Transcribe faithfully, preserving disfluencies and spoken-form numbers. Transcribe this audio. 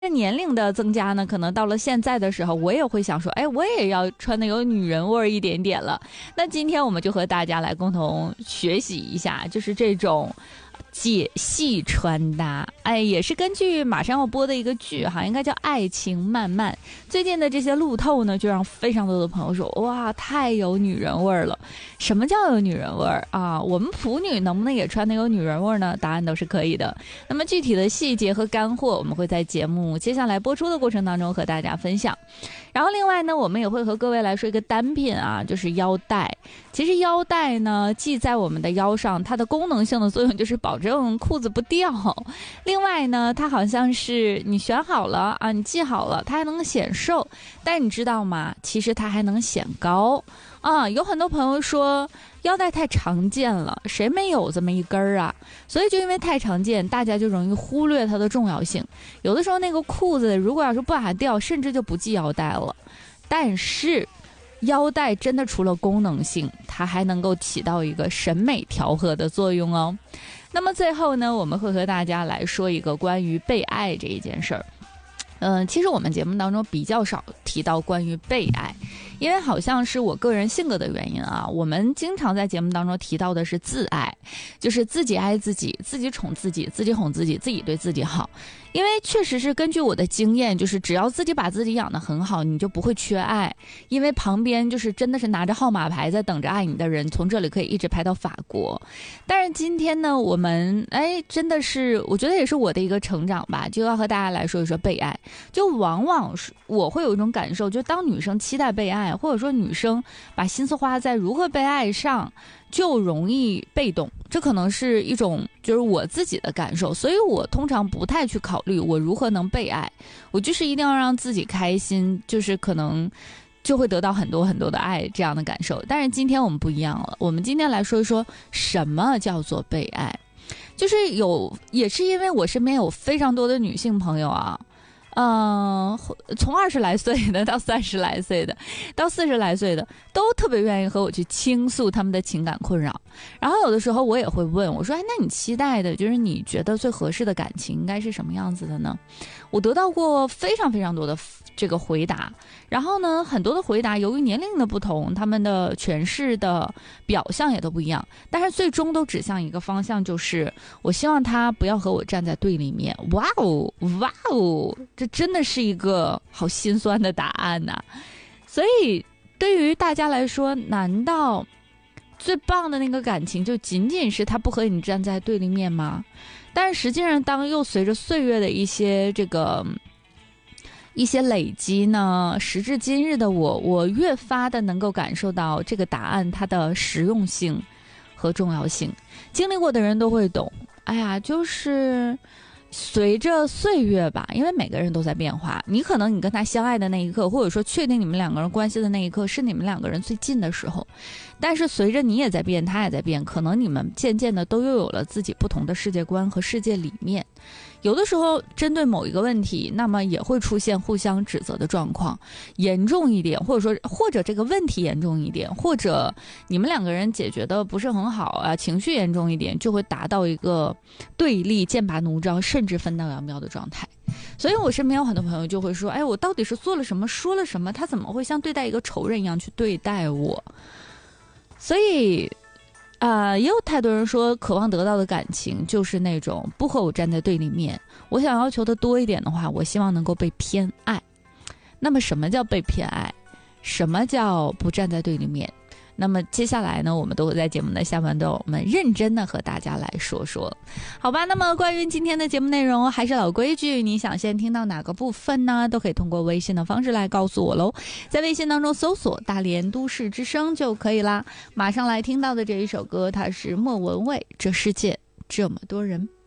年龄的增加呢，可能到了现在的时候，我也会想说，哎，我也要穿的有女人味儿一点点了。那今天我们就和大家来共同学习一下，就是这种解析穿搭。哎，也是根据马上要播的一个剧哈，应该叫《爱情漫漫》。最近的这些路透呢，就让非常多的朋友说，哇，太有女人味儿了。什么叫有女人味儿啊？我们普女能不能也穿的有女人味儿呢？答案都是可以的。那么具体的细节和干货，我们会在节目接下来播出的过程当中和大家分享。然后另外呢，我们也会和各位来说一个单品啊，就是腰带。其实腰带呢，系在我们的腰上，它的功能性的作用就是保证裤子不掉。另外呢，它好像是你选好了啊，你系好了，它还能显瘦。但你知道吗？其实它还能显高啊。有很多朋友说腰带太常见了，谁没有这么一根儿啊？所以就因为太常见，大家就容易忽略它的重要性。有的时候那个裤子如果要是不把它掉，甚至就不系腰带了。但是腰带真的除了功能性，它还能够起到一个审美调和的作用哦。那么最后呢，我们会和大家来说一个关于被爱这一件事儿。嗯、呃，其实我们节目当中比较少提到关于被爱，因为好像是我个人性格的原因啊，我们经常在节目当中提到的是自爱，就是自己爱自己，自己宠自己，自己哄自己，自己对自己好。因为确实是根据我的经验，就是只要自己把自己养得很好，你就不会缺爱，因为旁边就是真的是拿着号码牌在等着爱你的人，从这里可以一直排到法国。但是今天呢，我们哎真的是我觉得也是我的一个成长吧，就要和大家来说一说被爱。就往往是我会有一种感受，就当女生期待被爱，或者说女生把心思花在如何被爱上，就容易被动。这可能是一种就是我自己的感受，所以我通常不太去考虑我如何能被爱，我就是一定要让自己开心，就是可能就会得到很多很多的爱这样的感受。但是今天我们不一样了，我们今天来说一说什么叫做被爱。就是有也是因为我身边有非常多的女性朋友啊，嗯，从二十来岁的到三十来岁的，到四十来岁的，都特别愿意和我去倾诉他们的情感困扰。然后有的时候我也会问我说：“哎，那你期待的，就是你觉得最合适的感情应该是什么样子的呢？”我得到过非常非常多的这个回答，然后呢，很多的回答由于年龄的不同，他们的诠释的表象也都不一样，但是最终都指向一个方向，就是我希望他不要和我站在对立面。哇哦，哇哦！这真的是一个好心酸的答案呐、啊！所以对于大家来说，难道最棒的那个感情就仅仅是他不和你站在对立面吗？但是实际上，当又随着岁月的一些这个一些累积呢，时至今日的我，我越发的能够感受到这个答案它的实用性和重要性。经历过的人都会懂。哎呀，就是随着岁月吧，因为每个人都在变化，你可能你跟他相爱的那一刻，或者说确定你们两个人关系的那一刻，是你们两个人最近的时候。但是随着你也在变，他也在变，可能你们渐渐的都又有了自己不同的世界观和世界理念。有的时候针对某一个问题，那么也会出现互相指责的状况，严重一点，或者说或者这个问题严重一点，或者你们两个人解决的不是很好啊，情绪严重一点，就会达到一个对立、剑拔弩张，甚至分道扬镳的状态。所以我身边有很多朋友就会说，哎，我到底是做了什么，说了什么，他怎么会像对待一个仇人一样去对待我？所以啊、呃，也有太多人说，渴望得到的感情就是那种不和我站在对立面。我想要求的多一点的话，我希望能够被偏爱。那么什么叫被偏爱？什么叫不站在对立面？那么接下来呢，我们都会在节目的下半段，我们认真的和大家来说说，好吧？那么关于今天的节目内容，还是老规矩，你想先听到哪个部分呢？都可以通过微信的方式来告诉我喽，在微信当中搜索大连都市之声就可以啦。马上来听到的这一首歌，它是莫文蔚《这世界这么多人》。